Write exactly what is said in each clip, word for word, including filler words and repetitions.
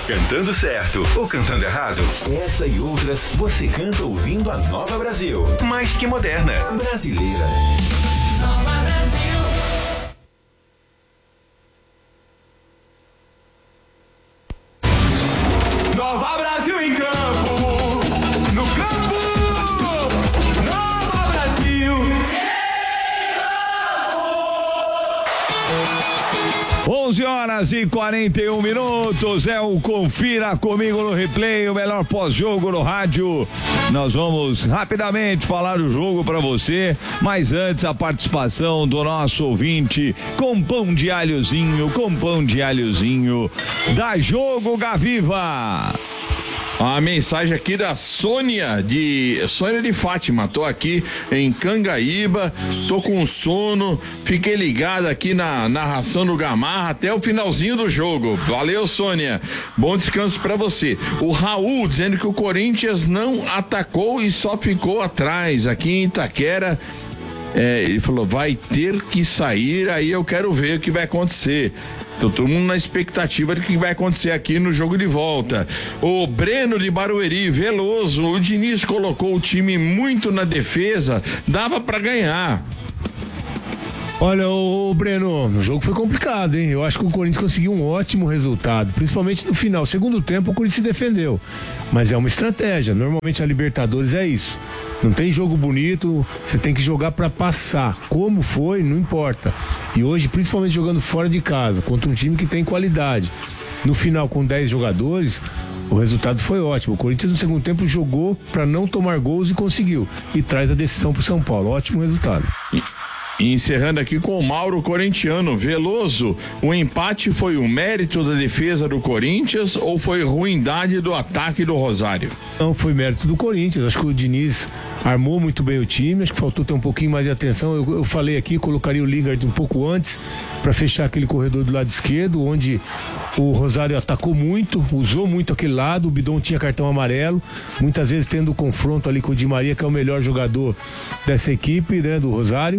Cantando certo ou cantando errado? Essa e outras você canta ouvindo a Nova Brasil. Mais que moderna, brasileira. Nova Brasil. Nova Brasil em campo. No campo. Nova Brasil. onze horas e quarenta e um minutos, é o Confira Comigo no Replay, o melhor pós-jogo no rádio. Nós vamos rapidamente falar o jogo para você, mas antes a participação do nosso ouvinte com pão de alhozinho, com pão de alhozinho da Jogo Gaviva. A mensagem aqui da Sônia de Sônia de Fátima. Tô aqui em Cangaíba, tô com sono, fiquei ligado aqui na narração do Gamarra até o finalzinho do jogo. Valeu, Sônia. Bom descanso pra você. O Raul dizendo que o Corinthians não atacou e só ficou atrás aqui em Itaquera. É, ele falou, vai ter que sair, aí eu quero ver o que vai acontecer. Tô todo mundo na expectativa do que vai acontecer aqui no jogo de volta. O Breno de Barueri, Veloso, o Diniz colocou o time muito na defesa, dava pra ganhar. Olha, o Breno, o jogo foi complicado, hein? Eu acho que o Corinthians conseguiu um ótimo resultado, principalmente no final. Segundo tempo, o Corinthians se defendeu, mas é uma estratégia. Normalmente a Libertadores é isso. Não tem jogo bonito, você tem que jogar para passar. Como foi, não importa. E hoje, principalmente jogando fora de casa, contra um time que tem qualidade. No final, com dez jogadores, o resultado foi ótimo. O Corinthians no segundo tempo jogou para não tomar gols e conseguiu. E traz a decisão pro São Paulo. Ótimo resultado. E... E encerrando aqui com o Mauro Corintiano. Veloso, o empate foi o mérito da defesa do Corinthians ou foi ruindade do ataque do Rosário? Não, foi mérito do Corinthians. Acho que o Diniz armou muito bem o time, acho que faltou ter um pouquinho mais de atenção. Eu, eu falei aqui, colocaria o Lingard um pouco antes para fechar aquele corredor do lado esquerdo, onde o Rosário atacou muito, usou muito aquele lado, o Bidon tinha cartão amarelo, muitas vezes tendo o confronto ali com o Di Maria, que é o melhor jogador dessa equipe, né, do Rosário.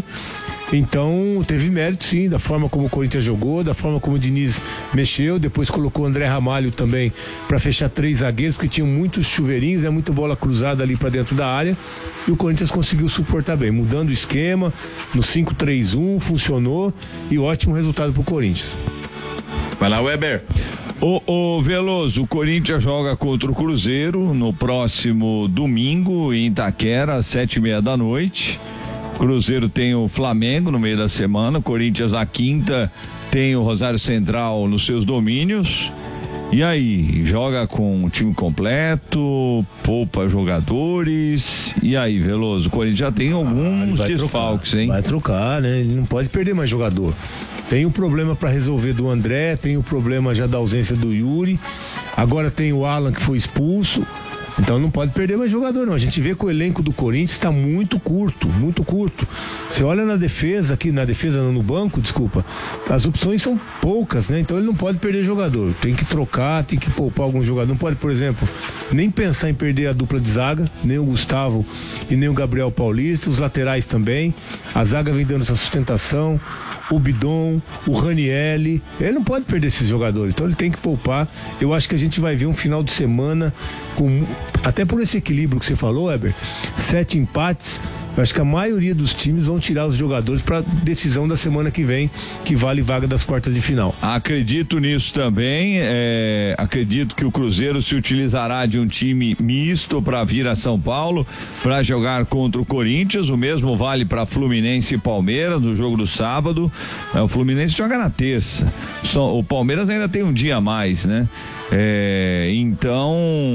Então teve mérito sim, da forma como o Corinthians jogou, da forma como o Diniz mexeu, depois colocou o André Ramalho também para fechar três zagueiros, porque tinham muitos chuveirinhos, né, muita bola cruzada ali para dentro da área, e o Corinthians conseguiu suportar bem, mudando o esquema no cinco três um, funcionou, e ótimo resultado pro Corinthians. Vai lá, Weber. O, o Veloso, o Corinthians joga contra o Cruzeiro no próximo domingo em Itaquera, às sete e meia da noite. Cruzeiro tem o Flamengo no meio da semana, Corinthians na quinta tem o Rosário Central nos seus domínios. E aí, joga com o time completo, poupa jogadores. E aí, Veloso, o Corinthians já tem alguns ah, desfalques, trocar, hein? Vai trocar, né? Ele não pode perder mais jogador. Tem o problema para resolver do André, tem o problema já da ausência do Yuri. Agora tem o Alan que foi expulso. Então não pode perder mais jogador, não. A gente vê que o elenco do Corinthians está muito curto, muito curto. Você olha na defesa, aqui na defesa, no banco, desculpa, as opções são poucas, né? Então ele não pode perder jogador. Tem que trocar, tem que poupar algum jogador. Não pode, por exemplo, nem pensar em perder a dupla de zaga, nem o Gustavo e nem o Gabriel Paulista, os laterais também. A zaga vem dando essa sustentação. O Bidon, o Ranielli, ele não pode perder esses jogadores, então ele tem que poupar. Eu acho que a gente vai ver um final de semana com, até por esse equilíbrio que você falou, Weber, sete empates. Eu acho que a maioria dos times vão tirar os jogadores para decisão da semana que vem, que vale vaga das quartas de final. Acredito nisso também. É, acredito que o Cruzeiro se utilizará de um time misto para vir a São Paulo para jogar contra o Corinthians. O mesmo vale para Fluminense e Palmeiras no jogo do sábado. É, o Fluminense joga na terça. Só, o Palmeiras ainda tem um dia a mais, né? É, então,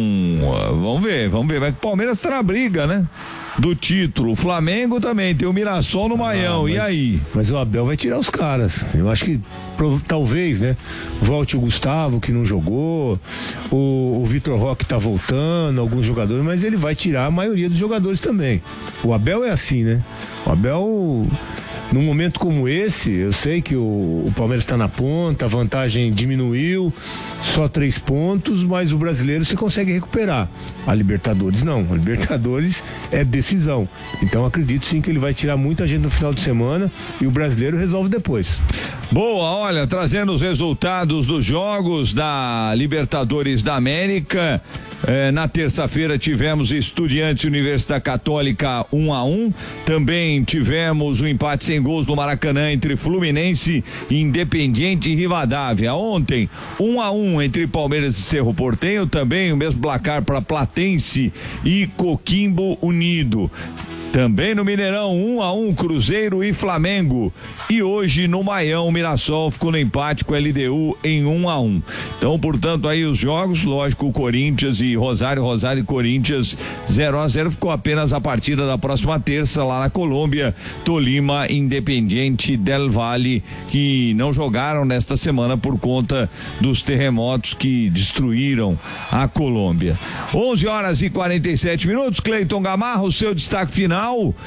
vamos ver, vamos ver. Vai que o Palmeiras está na briga, né? Do título. O Flamengo também tem o Mirassol no Maião, ah, mas, e aí? Mas o Abel vai tirar os caras. Eu acho que talvez, né? Volte o Gustavo, que não jogou, o, o Vitor Roque tá voltando, alguns jogadores, mas ele vai tirar a maioria dos jogadores também. O Abel é assim, né? O Abel, num momento como esse, eu sei que o, o Palmeiras está na ponta, a vantagem diminuiu, só três pontos, mas o brasileiro você consegue recuperar. A Libertadores não, a Libertadores é decisão. Então acredito sim que ele vai tirar muita gente no final de semana e o brasileiro resolve depois. Boa, olha, trazendo os resultados dos jogos da Libertadores da América. É, na terça-feira tivemos Estudiantes e Universidade Católica um a um. Também tivemos o um empate sem gols no Maracanã entre Fluminense e Independiente e Rivadavia. Ontem, um a um entre Palmeiras e Cerro Porteño. Também o mesmo placar para Platense e Coquimbo Unido. Também no Mineirão, um a um, Cruzeiro e Flamengo. E hoje no Maião, o Mirassol ficou no empate com a L D U em um a um. Então, portanto, aí os jogos, lógico, o Corinthians e Rosário, Rosário e Corinthians zero a zero. Ficou apenas a partida da próxima terça lá na Colômbia, Tolima, Independiente del Valle, que não jogaram nesta semana por conta dos terremotos que destruíram a Colômbia. onze horas e quarenta e sete minutos, Cleiton Gamarra, o seu destaque final.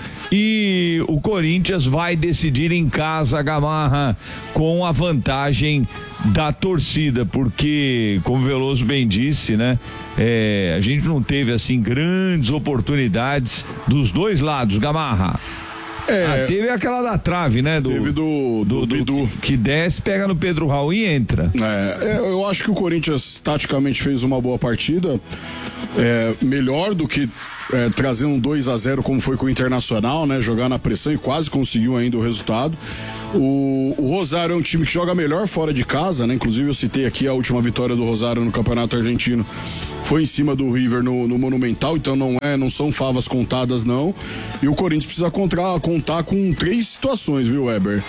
E o Corinthians vai decidir em casa, Gamarra, com a vantagem da torcida, porque, como o Veloso bem disse, né, é, a gente não teve assim grandes oportunidades dos dois lados, Gamarra. É, ah, teve aquela da trave, né? Do, teve do, do, do, do Bidu. Que desce, pega no Pedro Raul e entra. É, eu acho que o Corinthians taticamente fez uma boa partida, é, melhor do que é, trazer um dois a zero como foi com o Internacional, né? Jogar na pressão e quase conseguiu ainda o resultado. O, o Rosário é um time que joga melhor fora de casa, né? Inclusive eu citei aqui a última vitória do Rosário no Campeonato Argentino, foi em cima do River no, no Monumental, então não é, não são favas contadas não. E o Corinthians precisa contar, contar com três situações, viu, Weber?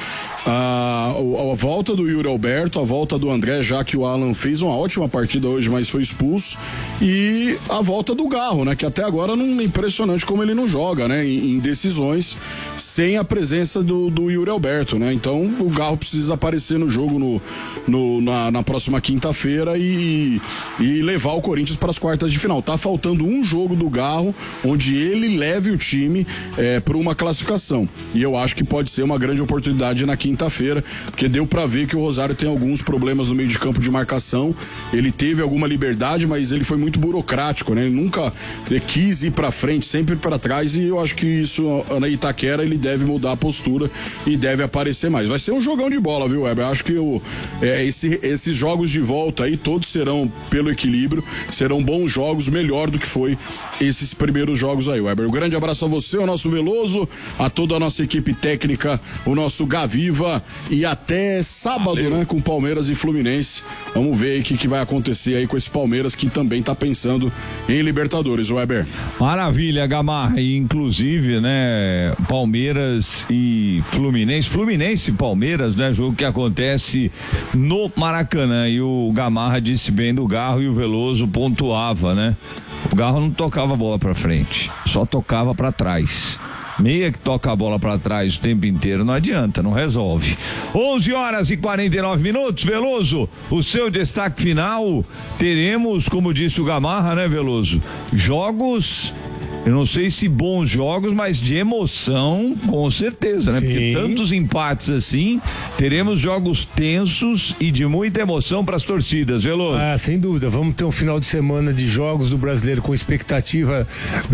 A, a, a volta do Yuri Alberto, a volta do André, já que o Alan fez uma ótima partida hoje, mas foi expulso, e a volta do Garro, né? Que até agora não é impressionante como ele não joga, né? Em, em decisões, sem a presença do, do Yuri Alberto, né? Então o Garro precisa aparecer no jogo no, no, na, na próxima quinta-feira e, e levar o Corinthians para as quartas de final. Tá faltando um jogo do Garro onde ele leve o time é, para uma classificação, e eu acho que pode ser uma grande oportunidade na quinta-feira, porque deu para ver que o Rosário tem alguns problemas no meio de campo de marcação. Ele teve alguma liberdade, mas ele foi muito burocrático, né? Ele nunca ele quis ir para frente, sempre para trás, e eu acho que isso na Itaquera ele deve mudar a postura e deve aparecer mais. Vai ser um jogão de bola, viu, Weber? Eu acho que o, é, esse, esses jogos de volta aí todos serão pelo equilíbrio, serão bons jogos, melhor do que foi esses primeiros jogos aí, Weber. Um grande abraço a você, o nosso Veloso, a toda a nossa equipe técnica, o nosso Gaviva, e até sábado, Valeu. né, com Palmeiras e Fluminense. Vamos ver aí o que, que vai acontecer aí com esse Palmeiras, que também tá pensando em Libertadores, Weber. Maravilha, Gamarra, e inclusive, né, Palmeiras e Fluminense, Fluminense e Palmeiras, né, jogo que acontece no Maracanã, e o Gamarra disse bem do Garro e o Veloso pontuava, né? O Garro não tocava a bola pra frente, só tocava pra trás. Meia que toca a bola para trás o tempo inteiro não adianta, não resolve. onze horas e quarenta e nove minutos, Veloso, o seu destaque final. Teremos, como disse o Gamarra, né, Veloso, jogos, eu não sei se bons jogos, mas de emoção, com certeza, né? Sim. Porque tantos empates assim, teremos jogos tensos e de muita emoção para as torcidas, Veloso. Ah, sem dúvida, vamos ter um final de semana de jogos do Brasileiro com expectativa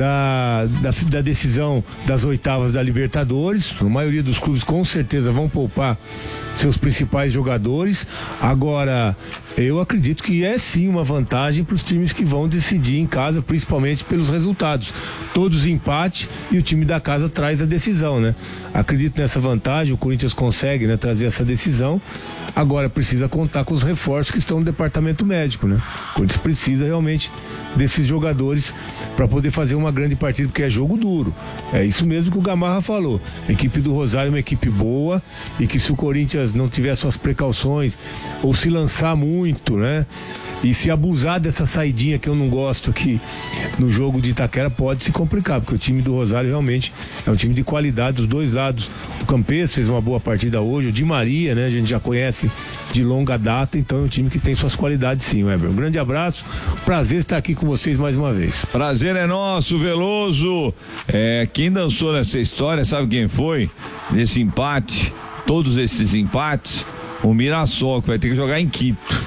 da, da, da decisão das oitavas da Libertadores. A maioria dos clubes com certeza vão poupar seus principais jogadores. Agora, eu acredito que é sim uma vantagem para os times que vão decidir em casa, principalmente pelos resultados. Todos empate e o time da casa traz a decisão, né? Acredito nessa vantagem, o Corinthians consegue, né, trazer essa decisão. Agora precisa contar com os reforços que estão no departamento médico, né? O Corinthians precisa realmente desses jogadores para poder fazer uma grande partida, porque é jogo duro. É isso mesmo que o Gamarra falou. A equipe do Rosário é uma equipe boa, e que se o Corinthians não tiver suas precauções ou se lançar muito, né, e se abusar dessa saidinha que eu não gosto aqui no jogo de Itaquera, pode se complicar, porque o time do Rosário realmente é um time de qualidade dos dois lados. O Campes fez uma boa partida hoje, o Di Maria, né, a gente já conhece de longa data, então é um time que tem suas qualidades sim, Weber. Um grande abraço, prazer estar aqui com vocês mais uma vez. Prazer é nosso, Veloso. É, quem dançou nessa história, sabe quem foi? Nesse empate, todos esses empates, o Mirassol, que vai ter que jogar em Quito.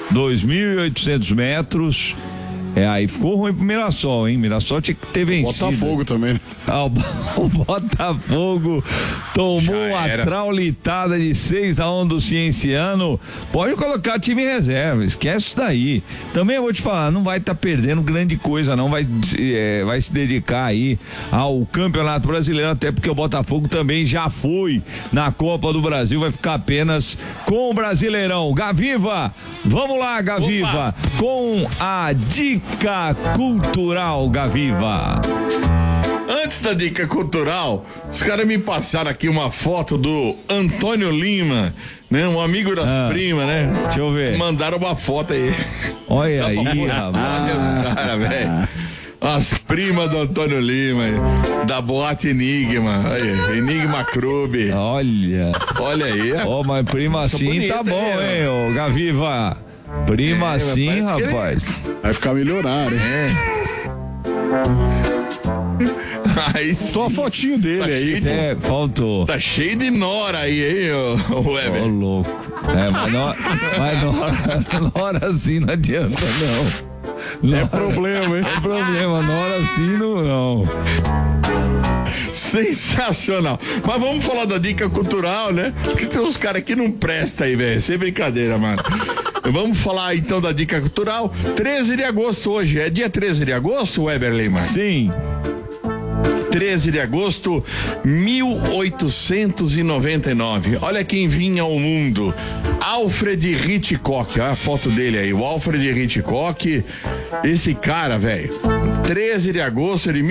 dois mil e oitocentos metros. É, aí ficou ruim pro Mirassol, hein? Mirassol tinha que ter vencido. Botafogo também. Ah, o, o Botafogo tomou uma traulitada de seis a um do Cienciano. Pode colocar time em reserva, esquece isso daí. Também eu vou te falar, não vai estar tá perdendo grande coisa, não. Vai, é, vai se dedicar aí ao Campeonato Brasileiro, até porque o Botafogo também já foi na Copa do Brasil, vai ficar apenas com o Brasileirão. Gaviva, vamos lá, Gaviva, Opa. com a dica cultural, Gaviva. Antes da dica cultural, os caras me passaram aqui uma foto do Antônio Lima, né? Um amigo das ah, primas, né? Deixa eu ver. Mandaram uma foto aí. Olha aí, rapaz. Olha os caras, velho. As primas do Antônio Lima, da Boate Enigma. Aí, Enigma Clube. Olha. Olha aí. Ó, oh, mas prima assim bonita, tá bom, aí, hein, ô Gaviva? Prima é, assim, rapaz. Ele... Vai ficar milionário, hein? É. Aí só a fotinho dele tá aí. De... É, faltou. Tá cheio de nora aí, hein, ô, ô Weber? Ô, louco. É, mas nora, mas nora, nora assim não adianta, não. Nora, é problema, hein? É problema, nora assim não, não. Sensacional. Mas vamos falar da dica cultural, né? Porque tem uns caras que não prestam aí, velho. Sem brincadeira, mano. Vamos falar então da dica cultural. treze de agosto hoje. É dia treze de agosto, Weber Lima? Sim. treze de agosto, mil oitocentos e noventa e nove. Olha quem vinha ao mundo. Alfred Hitchcock. Olha a foto dele aí. O Alfred Hitchcock. Esse cara, velho. treze de agosto de